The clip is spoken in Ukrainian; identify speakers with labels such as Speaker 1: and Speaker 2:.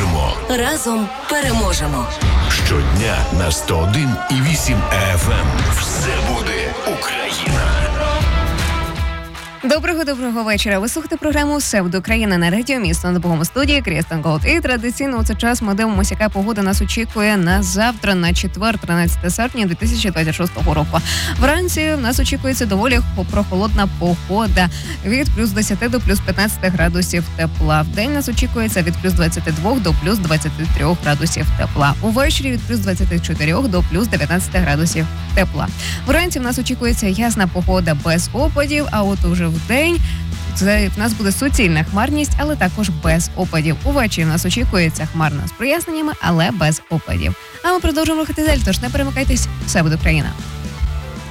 Speaker 1: допоможемо.
Speaker 2: Разом переможемо.
Speaker 1: Щодня на 101,8 FM. Все буде Україна.
Speaker 3: Доброго вечора. Ви слухаєте програму «Все буде Україна» на радіо «Місто». На допомогу студії Крістен Голд. І традиційно у цей час ми дивимося, яка погода нас очікує на завтра, на четвер, 13 серпня 2026 року. Вранці в нас очікується доволі прохолодна погода від плюс 10 до плюс 15 градусів тепла. Вдень нас очікується від плюс 22 до плюс 23 градусів тепла. Увечері від плюс 24 до плюс 19 градусів тепла. Вранці в нас очікується ясна погода без опадів, а от уже в день в нас буде суцільна хмарність, але також без опадів. Увечері в нас очікується хмарно з проясненнями, але без опадів. А ми продовжуємо рухати далі, тож не перемикайтесь, все буде Україна.